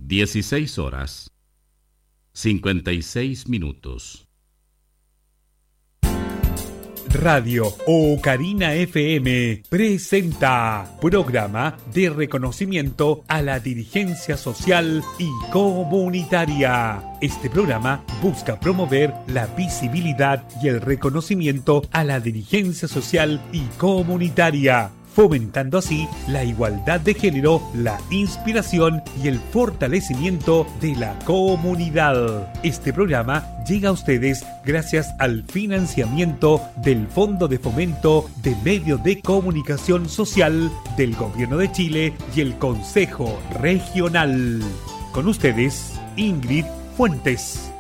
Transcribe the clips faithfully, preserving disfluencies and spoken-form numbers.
dieciséis horas, cincuenta y seis minutos. Radio Ocarina F M presenta programa de reconocimiento a la dirigencia social y comunitaria. Este programa busca promover la visibilidad y el reconocimiento a la dirigencia social y comunitaria, fomentando así la igualdad de género, la inspiración y el fortalecimiento de la comunidad. Este programa llega a ustedes gracias al financiamiento del Fondo de Fomento de Medios de Comunicación Social del Gobierno de Chile y el Consejo Regional. Con ustedes, Ingrid Fuentes.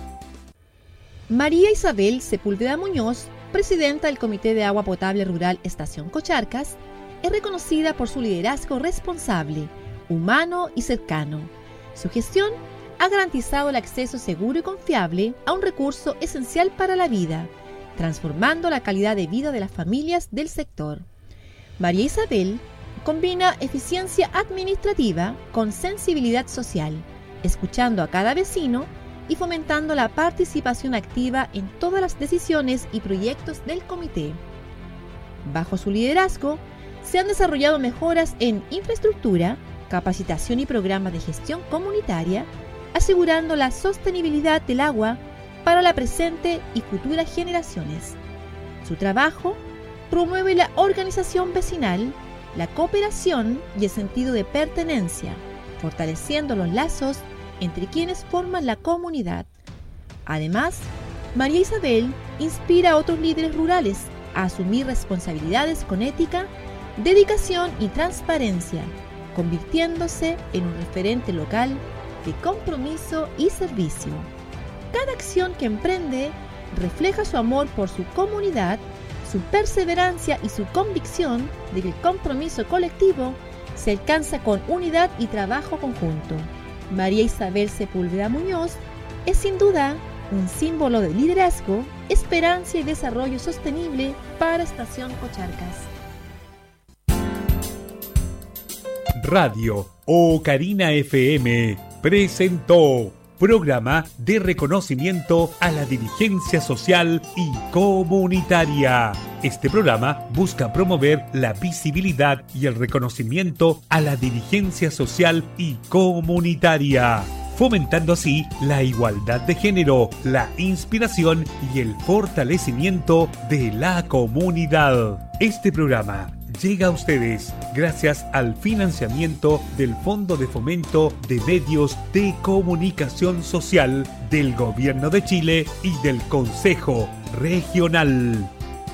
María Isabel Sepúlveda Muñoz, presidenta del Comité de Agua Potable Rural Estación Cocharcas, es reconocida por su liderazgo responsable, humano y cercano. Su gestión ha garantizado el acceso seguro y confiable a un recurso esencial para la vida, transformando la calidad de vida de las familias del sector. María Isabel combina eficiencia administrativa con sensibilidad social, escuchando a cada vecino y fomentando la participación activa en todas las decisiones y proyectos del comité. Bajo su liderazgo, se han desarrollado mejoras en infraestructura, capacitación y programas de gestión comunitaria, asegurando la sostenibilidad del agua para la presente y futuras generaciones. Su trabajo promueve la organización vecinal, la cooperación y el sentido de pertenencia, fortaleciendo los lazos entre quienes forman la comunidad. Además, María Isabel inspira a otros líderes rurales a asumir responsabilidades con ética, dedicación y transparencia, convirtiéndose en un referente local de compromiso y servicio. Cada acción que emprende refleja su amor por su comunidad, su perseverancia y su convicción de que el compromiso colectivo se alcanza con unidad y trabajo conjunto. María Isabel Sepúlveda Muñoz es sin duda un símbolo de liderazgo, esperanza y desarrollo sostenible para Estación Cocharcas. Radio Ocarina F M presentó programa de reconocimiento a la dirigencia social y comunitaria. Este programa busca promover la visibilidad y el reconocimiento a la dirigencia social y comunitaria, fomentando así la igualdad de género, la inspiración y el fortalecimiento de la comunidad. Este programa llega a ustedes gracias al financiamiento del Fondo de Fomento de Medios de Comunicación Social del Gobierno de Chile y del Consejo Regional.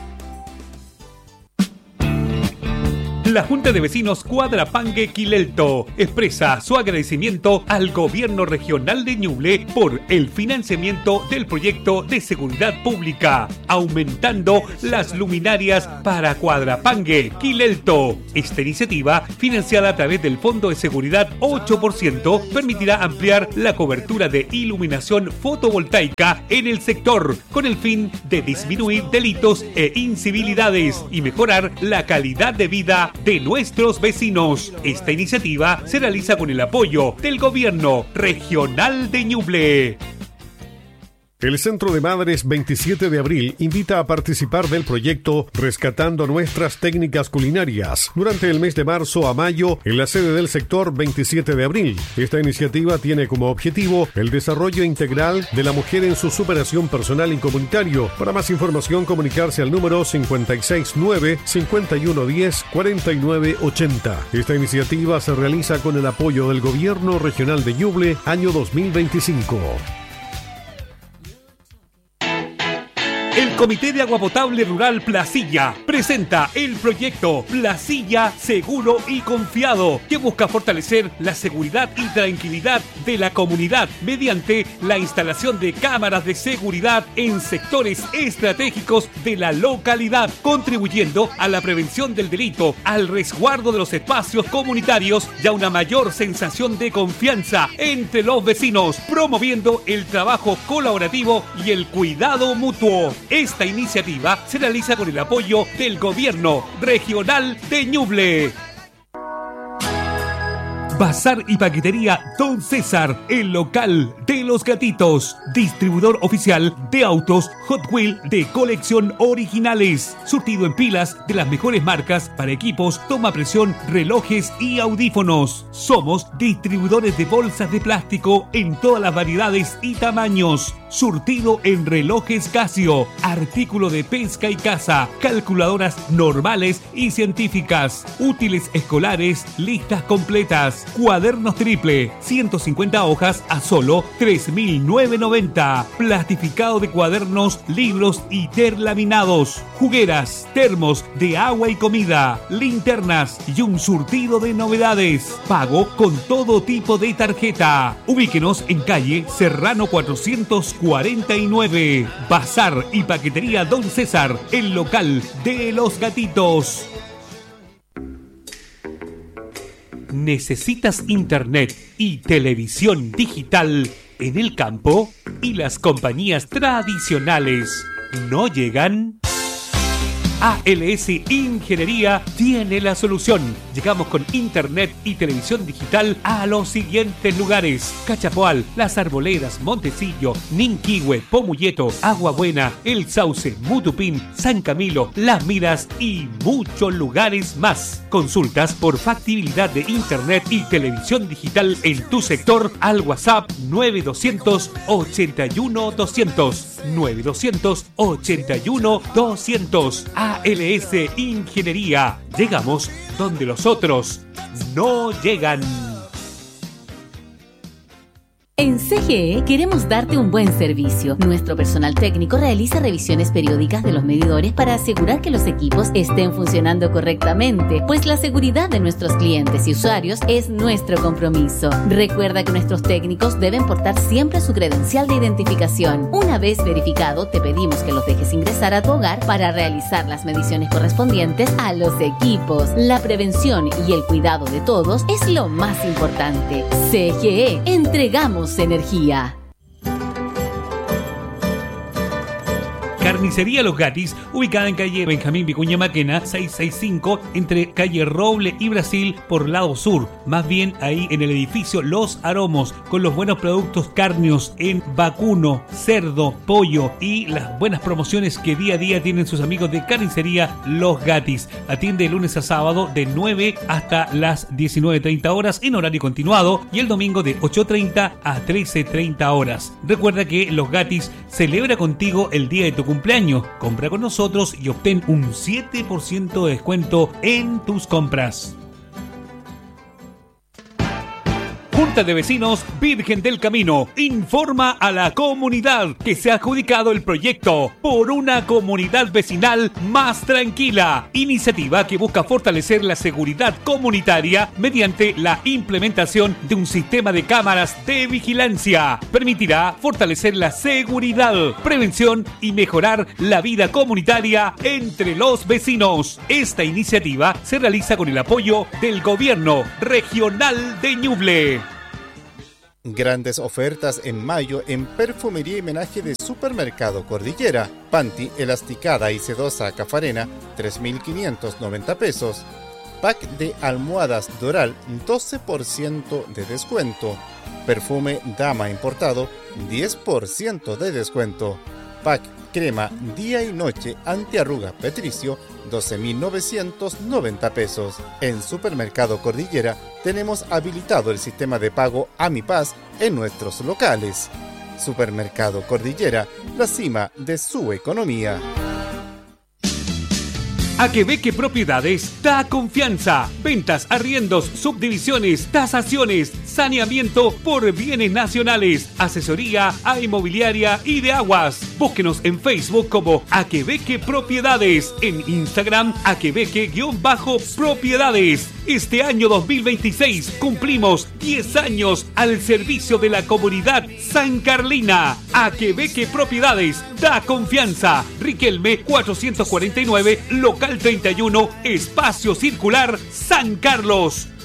La Junta de Vecinos Cuadrapangue Quilelto expresa su agradecimiento al Gobierno Regional de Ñuble por el financiamiento del proyecto de seguridad pública, aumentando las luminarias para Cuadrapangue Quilelto. Esta iniciativa, financiada a través del Fondo de Seguridad ocho por ciento, permitirá ampliar la cobertura de iluminación fotovoltaica en el sector, con el fin de disminuir delitos e incivilidades y mejorar la calidad de vida de nuestros vecinos. Esta iniciativa se realiza con el apoyo del Gobierno Regional de Ñuble. El Centro de Madres veintisiete de abril invita a participar del proyecto Rescatando Nuestras Técnicas Culinarias durante el mes de marzo a mayo en la sede del sector veintisiete de abril. Esta iniciativa tiene como objetivo el desarrollo integral de la mujer en su superación personal y comunitario. Para más información, comunicarse al número cincuenta y seis nueve, cincuenta y uno diez, cuarenta y nueve ochenta. Esta iniciativa se realiza con el apoyo del Gobierno Regional de Ñuble, año dos mil veinticinco. El Comité de Agua Potable Rural Placilla presenta el proyecto Placilla Seguro y Confiado, que busca fortalecer la seguridad y tranquilidad de la comunidad mediante la instalación de cámaras de seguridad en sectores estratégicos de la localidad, contribuyendo a la prevención del delito, al resguardo de los espacios comunitarios y a una mayor sensación de confianza entre los vecinos, promoviendo el trabajo colaborativo y el cuidado mutuo. Esta iniciativa se realiza con el apoyo del Gobierno Regional de Ñuble. Bazar y paquetería Don César, el local de los gatitos. Distribuidor oficial de autos Hot Wheel de colección originales. Surtido en pilas de las mejores marcas para equipos, toma presión, relojes y audífonos. Somos distribuidores de bolsas de plástico en todas las variedades y tamaños. Surtido en relojes Casio, artículo de pesca y caza, calculadoras normales y científicas, útiles escolares, listas completas, cuadernos triple, ciento cincuenta hojas a solo tres mil novecientos noventa, plastificado de cuadernos, libros y terlaminados, jugueras, termos de agua y comida, linternas y un surtido de novedades. Pago con todo tipo de tarjeta. Ubíquenos en calle Serrano cuatrocientos cuarenta y nueve. Bazar y paquetería Don César, el local de los gatitos. ¿Necesitas internet y televisión digital en el campo y las compañías tradicionales no llegan? A L S Ingeniería tiene la solución. Llegamos con internet y televisión digital a los siguientes lugares: Cachapoal, Las Arboledas, Montecillo, Ninquihue, Pomulleto, Agua Buena, El Sauce, Mutupín, San Camilo, Las Miras y muchos lugares más. Consultas por factibilidad de internet y televisión digital en tu sector al WhatsApp nueve doscientos ochenta y uno doscientos, nueve doscientos ochenta y uno doscientos. A L S Ingeniería. Llegamos donde los otros no llegan. En C G E queremos darte un buen servicio. Nuestro personal técnico realiza revisiones periódicas de los medidores para asegurar que los equipos estén funcionando correctamente, pues la seguridad de nuestros clientes y usuarios es nuestro compromiso. Recuerda que nuestros técnicos deben portar siempre su credencial de identificación. Una vez verificado, te pedimos que los dejes ingresar a tu hogar para realizar las mediciones correspondientes a los equipos. La prevención y el cuidado de todos es lo más importante. C G E, entregamos energía. Carnicería Los Gatis, ubicada en calle Benjamín Vicuña Maquena, seiscientos sesenta y cinco, entre calle Roble y Brasil, por lado sur. Más bien ahí en el edificio Los Aromos, con los buenos productos cárneos en vacuno, cerdo, pollo y las buenas promociones que día a día tienen sus amigos de Carnicería Los Gatis. Atiende de lunes a sábado de nueve hasta las diecinueve treinta horas en horario continuado y el domingo de ocho treinta a trece treinta horas. Recuerda que Los Gatis celebra contigo el día de tu cumpleaños. Compra con nosotros y obtén un siete por ciento de descuento en tus compras. Junta de Vecinos Virgen del Camino informa a la comunidad que se ha adjudicado el proyecto Por una comunidad vecinal más tranquila, iniciativa que busca fortalecer la seguridad comunitaria mediante la implementación de un sistema de cámaras de vigilancia. Permitirá fortalecer la seguridad, prevención y mejorar la vida comunitaria entre los vecinos. Esta iniciativa se realiza con el apoyo del Gobierno Regional de Ñuble. Grandes ofertas en mayo en perfumería y menaje de Supermercado Cordillera. Panty elasticada y sedosa Cafarena, tres mil quinientos noventa pesos. Pack de almohadas Doral, doce por ciento de descuento. Perfume Dama importado, diez por ciento de descuento. Pack crema día y noche antiarruga Petricio, doce mil novecientos noventa pesos. En Supermercado Cordillera tenemos habilitado el sistema de pago AmiPaz en nuestros locales. Supermercado Cordillera, la cima de su economía. Aquebeque Propiedades da confianza. Ventas, arriendos, subdivisiones, tasaciones, saneamiento por bienes nacionales, asesoría a inmobiliaria y de aguas. Búsquenos en Facebook como Aquebeque Propiedades, en Instagram Aquebeque-Propiedades. Este año dos mil veintiséis cumplimos diez años al servicio de la comunidad San Carlina. Aquebeque Propiedades da confianza. Riquelme cuatrocientos cuarenta y nueve, local treinta y uno, espacio circular San Carlos.